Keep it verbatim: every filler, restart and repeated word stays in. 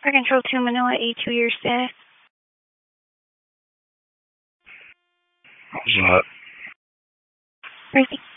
For Control two Manila, A two, your staff. What's that? Perfect.